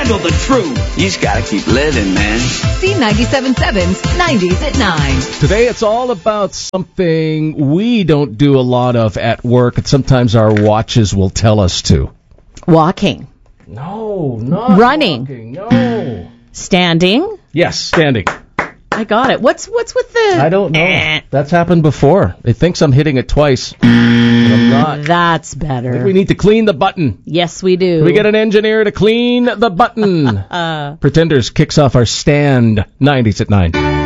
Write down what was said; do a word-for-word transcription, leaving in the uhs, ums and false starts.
handle the truth. You just gotta keep living, man. C ninety-seven point seven's nineties at nine. Today it's all about something we don't do a lot of at work, and sometimes our watches will tell us to. Walking. No, not Running. walking. No. Standing. Yes, standing. I got it. What's what's with the... I don't know. Eh. That's happened before. It thinks I'm hitting it twice, but I'm not. That's I better. think we need to clean the button. Yes, we do. Can we get an engineer to clean the button? uh, Pretenders kicks off our stand. nineties at nine.